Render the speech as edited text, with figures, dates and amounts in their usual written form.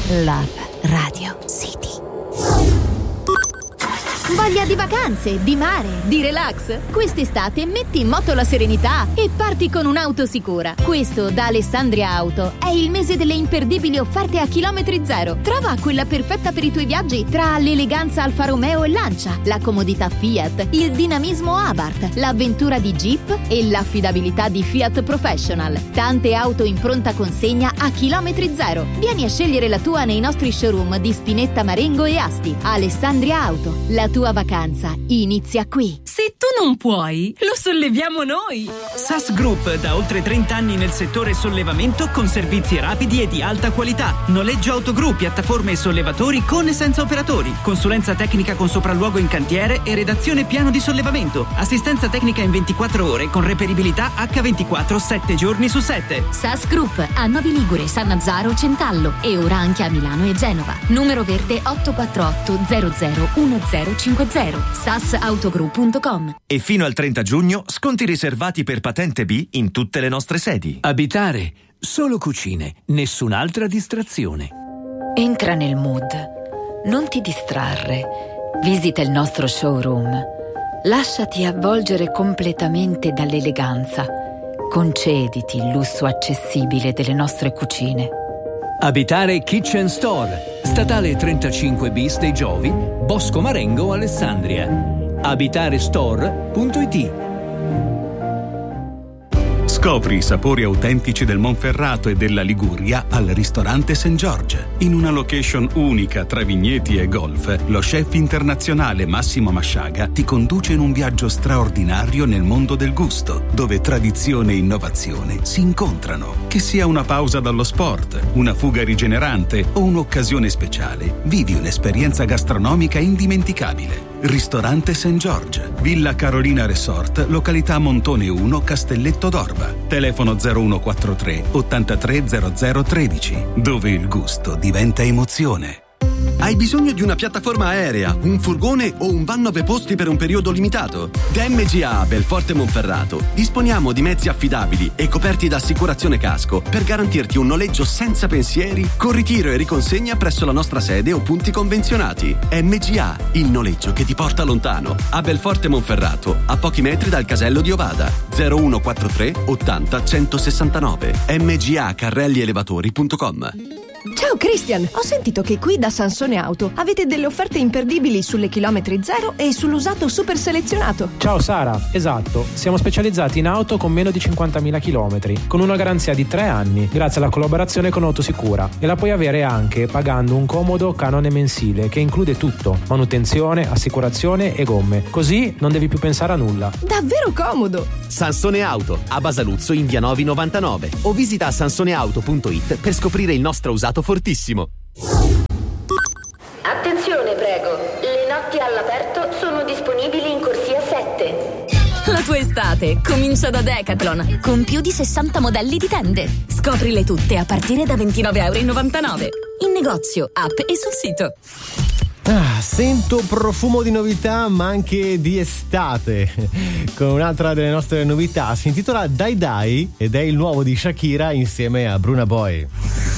Love Radio City. Voglia di vacanze, di mare, di relax? Quest'estate metti in moto la serenità e parti con un'auto sicura. Questo da Alessandria Auto è il mese delle imperdibili offerte a chilometri zero. Trova quella perfetta per i tuoi viaggi tra l'eleganza Alfa Romeo e Lancia, la comodità Fiat, il dinamismo Abarth, l'avventura di Jeep e l'affidabilità di Fiat Professional. Tante auto in pronta consegna a chilometri zero. Vieni a scegliere la tua nei nostri showroom di Spinetta, Marengo e Asti. Alessandria Auto, la tua vacanza inizia qui. Se tu non puoi, lo solleviamo noi. SAS Group, da oltre 30 anni nel settore sollevamento con servizi rapidi e di alta qualità. Noleggio autogru, piattaforme e sollevatori con e senza operatori. Consulenza tecnica con sopralluogo in cantiere e redazione piano di sollevamento. Assistenza tecnica in 24 ore con reperibilità H24 7 giorni su 7. SAS Group a Novi Ligure, Sannazzaro, Centallo e ora anche a Milano e Genova. Numero verde 848 00 1050. sasautogroup.com. E fino al 30 giugno sconti riservati per patente B in tutte le nostre sedi. Abitare, solo cucine, nessun'altra distrazione. Entra nel mood. Non ti distrarre. Visita il nostro showroom. Lasciati avvolgere completamente dall'eleganza. Concediti il lusso accessibile delle nostre cucine. Abitare Kitchen Store, statale 35 bis dei Giovi, Bosco Marengo, Alessandria. Abitarestore.it. Scopri i sapori autentici del Monferrato e della Liguria al ristorante St. George. In una location unica tra vigneti e golf, lo chef internazionale Massimo Masciaga ti conduce in un viaggio straordinario nel mondo del gusto, dove tradizione e innovazione si incontrano. Che sia una pausa dallo sport, una fuga rigenerante o un'occasione speciale, vivi un'esperienza gastronomica indimenticabile. Ristorante St. George, Villa Carolina Resort, località Montone 1, Castelletto d'Orba. Telefono 0143 830013, dove il gusto diventa emozione. Hai bisogno di una piattaforma aerea, un furgone o un van 9 posti per un periodo limitato? Da MGA a Belforte Monferrato disponiamo di mezzi affidabili e coperti da assicurazione casco per garantirti un noleggio senza pensieri con ritiro e riconsegna presso la nostra sede o punti convenzionati. MGA, il noleggio che ti porta lontano. A Belforte Monferrato, a pochi metri dal casello di Ovada. 0143 80 169. mgacarrellielevatori.com. Ciao Christian, ho sentito che qui da Sansone Auto avete delle offerte imperdibili sulle chilometri zero e sull'usato super selezionato. Ciao Sara, esatto, siamo specializzati in auto con meno di 50.000 chilometri, con una garanzia di 3 anni, grazie alla collaborazione con Autosicura, e la puoi avere anche pagando un comodo canone mensile che include tutto: manutenzione, assicurazione e gomme, così non devi più pensare a nulla. Davvero comodo! Sansone Auto, a Basaluzzo in via Novi 99, o visita sansoneauto.it per scoprire il nostro usato fortissimo. Attenzione prego, le notti all'aperto sono disponibili in corsia 7. La tua estate comincia da Decathlon, con più di 60 modelli di tende. Scoprile tutte a partire da €29,99. In negozio, app e sul sito. Sento profumo di novità, ma anche di estate, con un'altra delle nostre novità. Si intitola Die Die ed è il nuovo di Shakira insieme a Bruna Boy.